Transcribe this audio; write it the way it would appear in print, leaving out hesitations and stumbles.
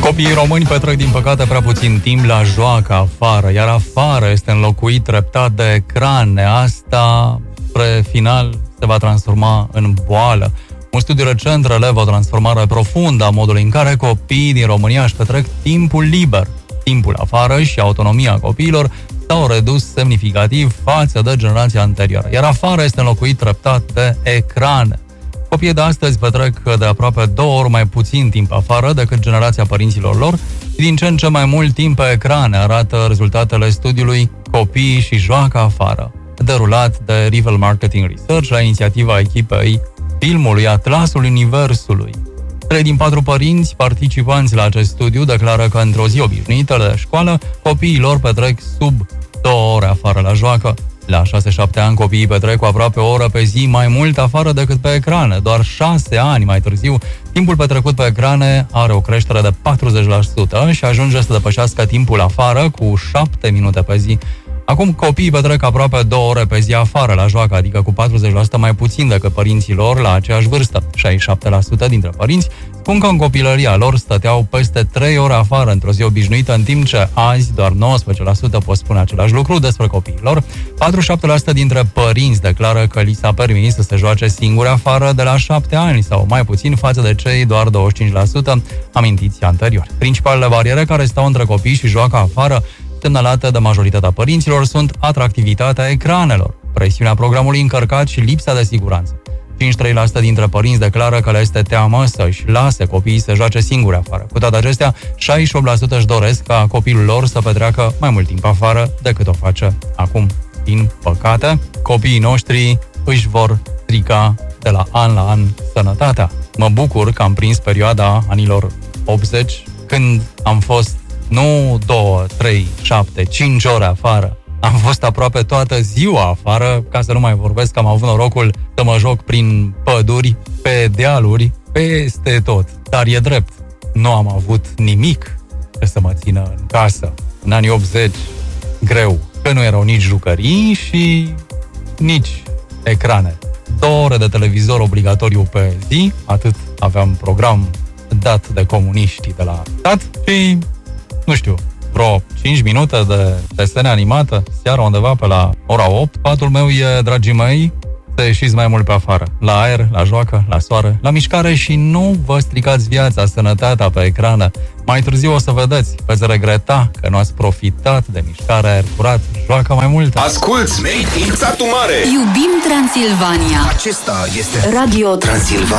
Copiii români petrec, din păcate, prea puțin timp la joacă afară, iar afară este înlocuit treptat de ecrane. Asta, spre final, se va transforma în boală. Un studiu recent relevă o transformare profundă a modului în care copiii din România își petrec timpul liber. Timpul afară și autonomia copiilor s-au redus semnificativ față de generația anterioară, iar afară este înlocuit treptat de ecrane. Copiii de astăzi petrec de aproape 2 ori mai puțin timp afară decât generația părinților lor și din ce în ce mai mult timp pe ecrane, arată rezultatele studiului Copiii și joacă afară, derulat de Rival Marketing Research la inițiativa echipei filmului Atlasul Universului. 3 din 4 părinți participanți la acest studiu declară că într-o zi obișnuită de școală, copiii lor petrec sub 2 ore afară la joacă. La 6-7 ani, copiii petrec cu aproape o oră pe zi mai mult afară decât pe ecrane. Doar 6 ani mai târziu, timpul petrecut pe ecrane are o creștere de 40% și ajunge să depășească timpul afară cu 7 minute pe zi. Acum, copiii petrec aproape 2 ore pe zi afară la joacă, adică cu 40% mai puțin decât părinții lor la aceeași vârstă. 67% dintre părinți spun că în copilăria lor stăteau peste 3 ore afară într-o zi obișnuită, în timp ce azi doar 19% pot spune același lucru despre copiii lor. 47% dintre părinți declară că li s-a permis să se joace singuri afară de la 7 ani sau mai puțin față de cei doar 25% amintiți anterior. Principalele bariere care stau între copii și joacă afară, semnalate de majoritatea părinților, sunt atractivitatea ecranelor, presiunea programului încărcat și lipsa de siguranță. 53% dintre părinți declară că le este teamă să-și lase copiii să joace singuri afară. Cu toate acestea, 68% își doresc ca copilul lor să petreacă mai mult timp afară decât o face acum. Din păcate, copiii noștri își vor strica de la an sănătatea. Mă bucur că am prins perioada anilor 80, când am fost nu 2, 3, 7, 5 ore afară. Am fost aproape toată ziua afară, ca să nu mai vorbesc că am avut norocul să mă joc prin păduri, pe dealuri, peste tot. Dar e drept, nu am avut nimic ce să mă țină în casă. În anii 80, greu, că nu erau nici jucării și nici ecrane. 2 ore de televizor obligatoriu pe zi, atât aveam program dat de comuniștii de la stat și, nu știu, vreo 5 minute de desene animată, seara undeva pe la ora 8. Patul meu e, dragii mei, să ieșiți mai mult pe afară, la aer, la joacă, la soare, la mișcare și nu vă stricați viața, sănătatea pe ecrană. Mai târziu o să vedeți, veți regreta că nu ați profitat de mișcare, aer curat, joacă mai mult. Asculți Made in Satu Mare! Iubim Transilvania! Acesta este Radio Transilvania.